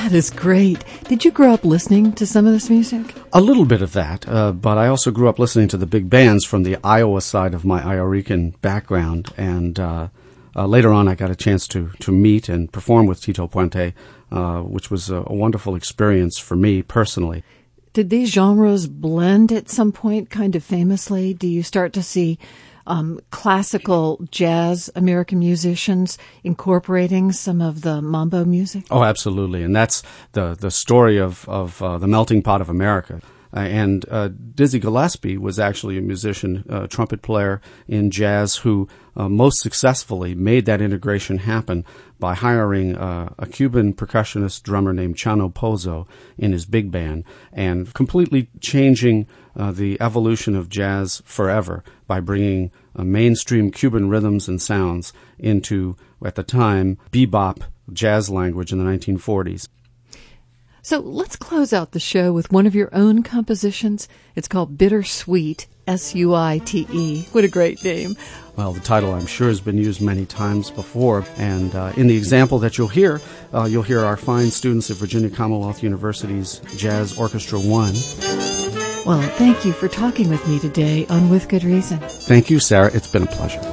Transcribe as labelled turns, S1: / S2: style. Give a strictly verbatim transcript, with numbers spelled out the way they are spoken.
S1: That is great. Did you grow up listening to some of this music?
S2: A little bit of that, uh, but I also grew up listening to the big bands from the Iowa side of my Iorican background, and uh, uh, later on I got a chance to, to meet and perform with Tito Puente, uh, which was a, a wonderful experience for me personally.
S1: Did these genres blend at some point, kind of famously? Do you start to see um, classical jazz American musicians incorporating some of the mambo music?
S2: Oh, absolutely. And that's the, the story of, of uh, the melting pot of America. Uh, and uh, Dizzy Gillespie was actually a musician, uh, trumpet player in jazz who uh, most successfully made that integration happen by hiring uh, a Cuban percussionist drummer named Chano Pozo in his big band and completely changing uh, the evolution of jazz forever by bringing uh, mainstream Cuban rhythms and sounds into, at the time, bebop jazz language in the nineteen forties.
S1: So let's close out the show with one of your own compositions. It's called Bittersweet, S U I T E. What a great name.
S2: Well, the title, I'm sure, has been used many times before. And uh, in the example that you'll hear, uh, you'll hear our fine students at Virginia Commonwealth University's Jazz Orchestra One.
S1: Well, thank you for talking with me today on With Good Reason.
S2: Thank you, Sarah. It's been a pleasure.